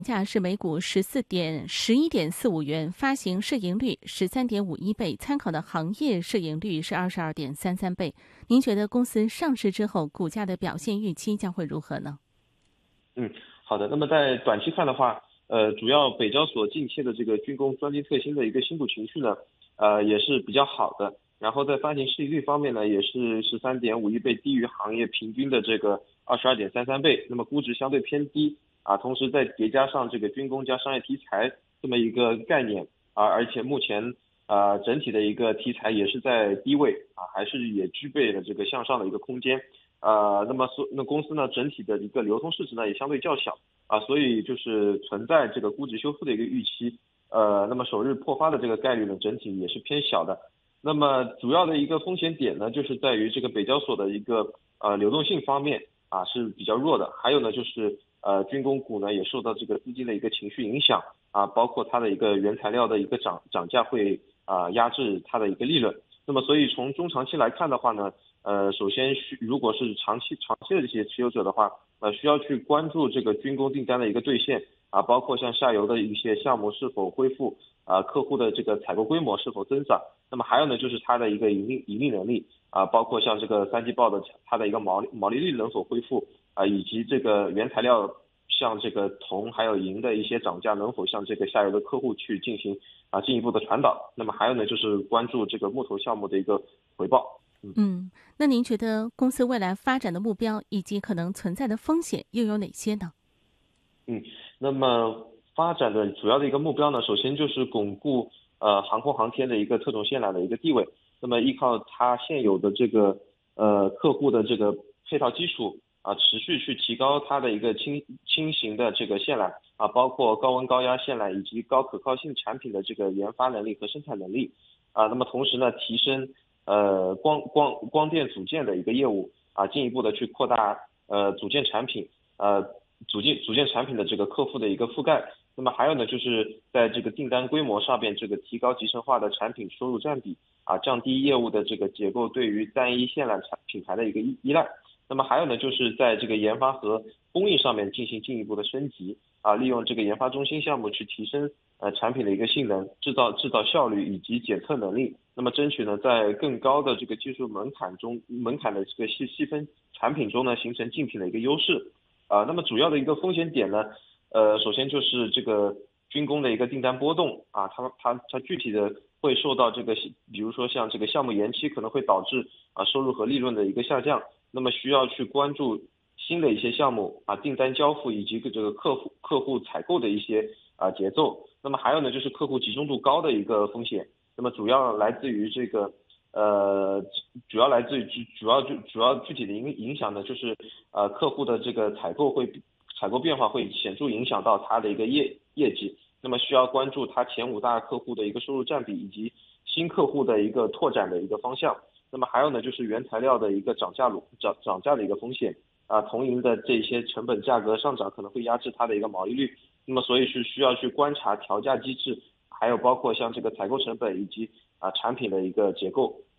价是每股11.45元，发行市盈率13.51倍，参考的行业市盈率是22.33倍。您觉得公司上市之后股价的表现预期将会如何呢？ 好的。那么在短期看的话，主要北交所近期的这个军工专精特新的一个新股情绪呢，也是比较好的。然后在发行市盈率方面呢，也是13.51倍，低于行业平均的这个22.33倍，那么估值相对偏低啊。同时再叠加上这个军工加商业题材这么一个概念啊，而且目前整体的一个题材也是在低位啊，还是也具备了这个向上的一个空间。那公司呢整体的一个流通市值呢也相对较小啊，所以就是存在这个估值修复的一个预期。那么首日破发的这个概率呢整体也是偏小的。那么主要的一个风险点呢，就是在于这个北交所的一个流动性方面啊是比较弱的，还有呢就是军工股呢也受到这个资金的一个情绪影响啊，包括它的一个原材料的一个涨价会压制它的一个利润。那么所以从中长期来看的话呢，首先如果是长期的这些持有者的话，需要去关注这个军工订单的一个兑现啊，包括像下游的一些项目是否恢复啊，客户的这个采购规模是否增长。那么还有呢，就是它的一个盈利能力啊，包括像这个三季报的它的一个毛利率能否恢复啊，以及这个原材料像这个铜还有银的一些涨价能否向这个下游的客户去进行进一步的传导。那么还有呢，就是关注这个木头项目的一个回报。 那您觉得公司未来发展的目标以及可能存在的风险又有哪些呢？ 那么发展的主要的一个目标呢，首先就是巩固航空航天的一个特种线缆的一个地位。那么依靠它现有的这个客户的这个配套基础啊，持续去提高它的一个轻型的这个线缆啊，包括高温高压线缆以及高可靠性产品的这个研发能力和生产能力啊。那么同时呢，提升光电组件的一个业务啊，进一步的去扩大组件产品组件产品的这个客户的一个覆盖。那么还有呢，就是在这个订单规模上面，这个提高集成化的产品收入占比啊，降低业务的这个结构对于单一线缆品牌的一个依赖。那么还有呢，就是在这个研发和供应上面进行进一步的升级啊，利用这个研发中心项目去提升产品的一个性能、制造效率以及检测能力。那么争取呢，在更高的这个技术门槛的这个细分产品中呢，形成竞品的一个优势。那么主要的一个风险点呢，首先就是这个军工的一个订单波动啊，它具体的会受到这个，比如说像这个项目延期可能会导致收入和利润的一个下降，那么需要去关注新的一些项目啊订单交付以及这个客户采购的一些节奏。那么还有呢，就是客户集中度高的一个风险，那么主要来自于这个主要具体的影响呢，就是客户的这个采购变化会显著影响到它的一个业绩。那么需要关注它前5大客户的一个收入占比以及新客户的一个拓展的一个方向。那么还有呢，就是原材料的一个涨价的一个风险啊，铜银的这些成本价格上涨可能会压制它的一个毛利率。那么所以是需要去观察调价机制，还有包括像这个采购成本以及产品的一个结构